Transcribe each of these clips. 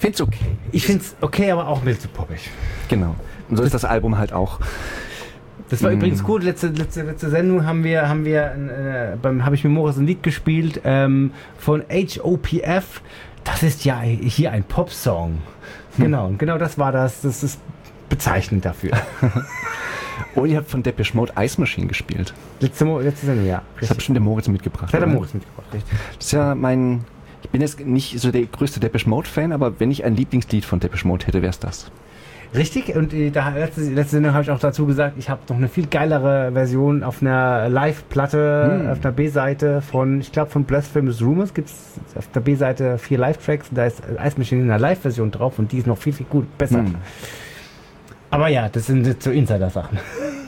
Find's okay. Ich find's okay, aber auch ein bisschen zu poppig. Genau. Und so ist das Album halt auch. Das war übrigens gut. Letzte Sendung habe ich mit Moritz ein Lied gespielt von HOPF. Das ist ja hier ein Popsong. Genau, und genau das war das. Das ist bezeichnend dafür. Und ihr habt von Depeche Mode Ice Machine gespielt. Letzte Sendung, ja. Das hat bestimmt der Moritz mitgebracht. Das hat der Moritz mitgebracht, richtig. Das ist ja ich bin jetzt nicht so der größte Depeche Mode Fan, aber wenn ich ein Lieblingslied von Depeche Mode hätte, wäre es das. Richtig, und letzte Sendung habe ich auch dazu gesagt, ich habe noch eine viel geilere Version auf einer Live-Platte, auf einer B-Seite von Blasphemous Rumors, gibt es auf der B-Seite 4 Live-Tracks, da ist Ice Machine in einer Live-Version drauf und die ist noch viel, viel gut, besser. Aber ja, das sind jetzt so Insider-Sachen.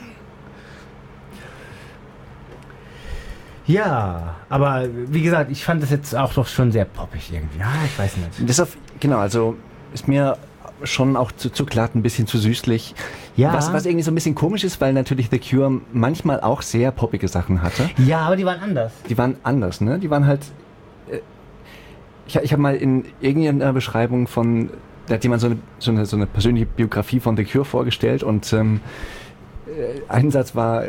Ja, aber wie gesagt, ich fand das jetzt auch doch schon sehr poppig irgendwie. Ja, ich weiß nicht. Genau, also ist mir schon auch zu glatt, ein bisschen zu süßlich. Ja. Was irgendwie so ein bisschen komisch ist, weil natürlich The Cure manchmal auch sehr poppige Sachen hatte. Ja, aber die waren anders. Die waren anders, ne? Die waren halt... Ich habe mal in irgendeiner Beschreibung da hat jemand so eine persönliche Biografie von The Cure vorgestellt und ein Satz war...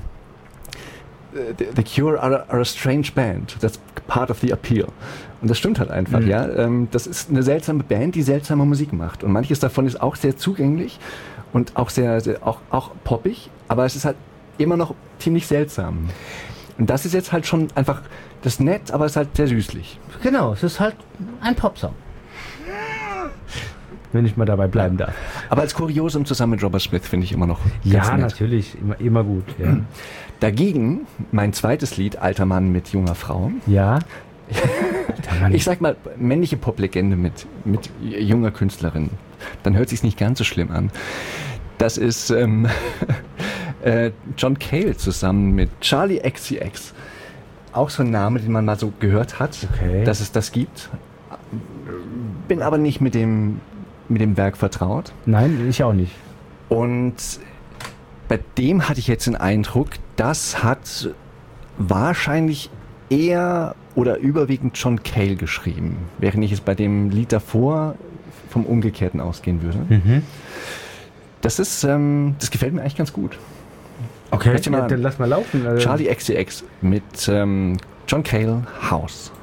The Cure are a strange band. That's part of the appeal. Und das stimmt halt einfach, ja. Das ist eine seltsame Band, die seltsame Musik macht. Und manches davon ist auch sehr zugänglich und auch sehr auch poppig, aber es ist halt immer noch ziemlich seltsam. Und das ist jetzt halt schon einfach, das ist nett, aber es ist halt sehr süßlich. Genau, es ist halt ein Popsong. Wenn ich mal dabei bleiben darf. Aber als Kuriosum zusammen mit Robert Smith finde ich immer noch ganz nett. Natürlich, immer gut. Ja. Dagegen mein zweites Lied, Alter Mann mit junger Frau. Ja. Ich sag mal, männliche Poplegende mit junger Künstlerin. Dann hört sich's nicht ganz so schlimm an. Das ist John Cale zusammen mit Charlie XCX. Auch so ein Name, den man mal so gehört hat, dass es das gibt. Bin aber nicht mit dem Werk vertraut. Nein, ich auch nicht. Und bei dem hatte ich jetzt den Eindruck, das hat wahrscheinlich eher oder überwiegend John Cale geschrieben, während ich es bei dem Lied davor vom Umgekehrten ausgehen würde. Das gefällt mir eigentlich ganz gut. Okay, dann lass mal laufen. Charlie XCX mit John Cale, House.